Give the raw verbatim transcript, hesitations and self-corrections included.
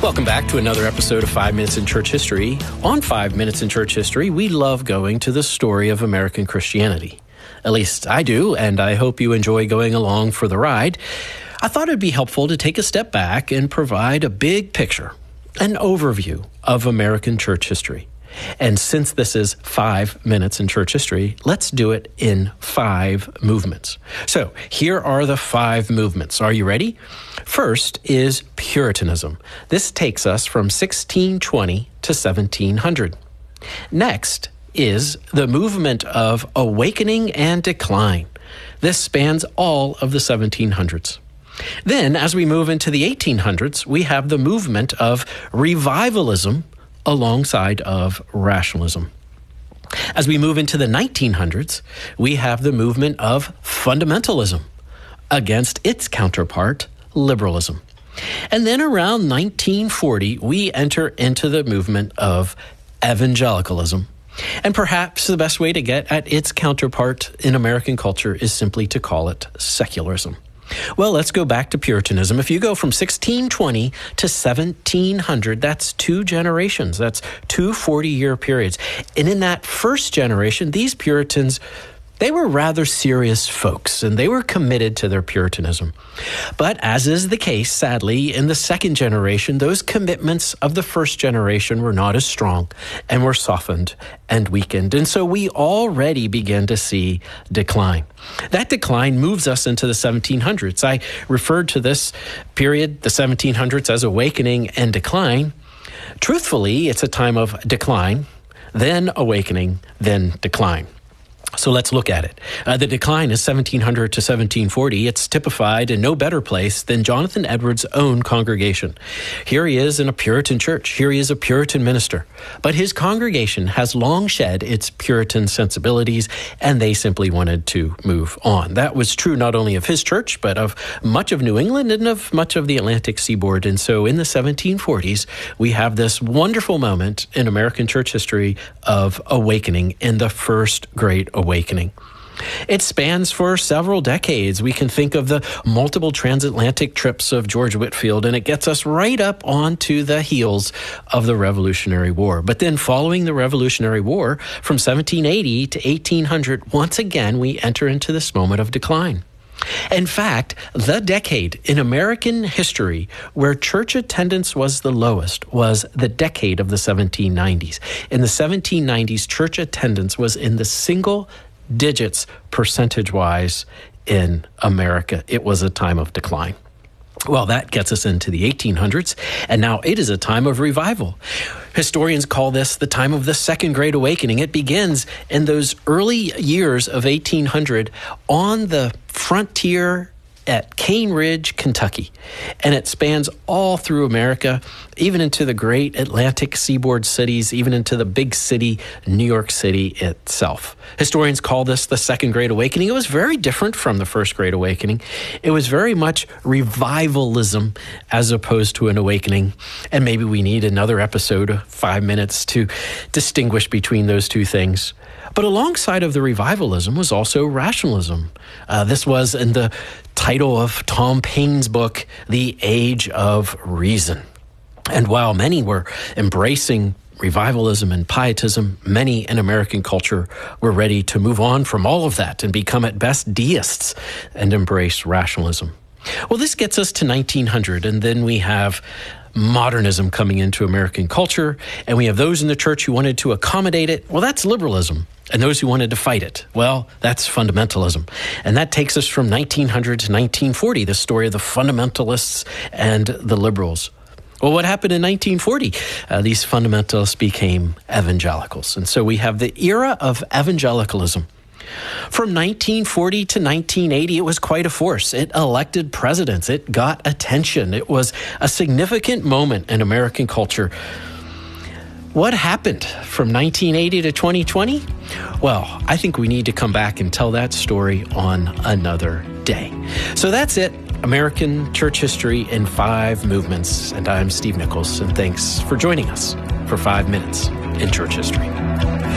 Welcome back to another episode of Five Minutes in Church History. On Five Minutes in Church History, we love going to the story of American Christianity. At least I do, and I hope you enjoy going along for the ride. I thought it'd be helpful to take a step back and provide a big picture, an overview of American church history. And since this is Five Minutes in Church History, let's do it in five movements. So here are the five movements. Are you ready? First is Puritanism. This takes us from sixteen twenty to seventeen hundred. Next is the movement of awakening and decline. This spans all of the seventeen hundreds. Then, as we move into the eighteen hundreds, we have the movement of revivalism alongside of rationalism. As we move into the nineteen hundreds, we have the movement of fundamentalism against its counterpart, liberalism. And then around nineteen forty, we enter into the movement of evangelicalism. And perhaps the best way to get at its counterpart in American culture is simply to call it secularism. Well, let's go back to Puritanism. If you go from sixteen twenty to seventeen hundred, that's two generations. That's two forty-year periods. And in that first generation, these Puritans, they were rather serious folks, and they were committed to their Puritanism. But as is the case, sadly, in the second generation, those commitments of the first generation were not as strong and were softened and weakened. And so we already begin to see decline. That decline moves us into the seventeen hundreds. I referred to this period, the seventeen hundreds, as awakening and decline. Truthfully, it's a time of decline, then awakening, then decline. So let's look at it. Uh, the decline is seventeen hundred to seventeen forty. It's typified in no better place than Jonathan Edwards' own congregation. Here he is in a Puritan church. Here he is a Puritan minister. But his congregation has long shed its Puritan sensibilities, and they simply wanted to move on. That was true not only of his church, but of much of New England and of much of the Atlantic seaboard. And so in the seventeen forties, we have this wonderful moment in American church history of awakening in the First Great Awakening. It spans for several decades. We can think of the multiple transatlantic trips of George Whitefield, and it gets us right up onto the heels of the Revolutionary War. But then following the Revolutionary War, from seventeen eighty to eighteen hundred, once again, we enter into this moment of decline. In fact, the decade in American history where church attendance was the lowest was the decade of the seventeen nineties. In the seventeen nineties, church attendance was in the single digits percentage-wise in America. It was a time of decline. Well, that gets us into the eighteen hundreds, and now it is a time of revival. Historians call this the time of the Second Great Awakening. It begins in those early years of eighteen hundred on the frontier at Cane Ridge, Kentucky. And it spans all through America, even into the great Atlantic seaboard cities, even into the big city, New York City itself. Historians call this the Second Great Awakening. It was very different from the First Great Awakening. It was very much revivalism as opposed to an awakening. And maybe we need another episode, five minutes, to distinguish between those two things. But alongside of the revivalism was also rationalism. Uh, this was in the title of Tom Paine's book, The Age of Reason. And while many were embracing revivalism and pietism, many in American culture were ready to move on from all of that and become at best deists and embrace rationalism. Well, this gets us to nineteen hundred, and then we have modernism coming into American culture, and we have those in the church who wanted to accommodate it. Well, that's liberalism. And those who wanted to fight it, well, that's fundamentalism. And that takes us from nineteen hundred to nineteen forty, the story of the fundamentalists and the liberals. Well, what happened in nineteen forty? Uh, these fundamentalists became evangelicals. And so we have the era of evangelicalism. From nineteen forty to nineteen eighty, it was quite a force. It elected presidents. It got attention. It was a significant moment in American culture. What happened from nineteen eighty to twenty twenty? Well, I think we need to come back and tell that story on another day. So that's it. American Church History in Five Movements. And I'm Steve Nichols, and thanks for joining us for Five Minutes in Church History.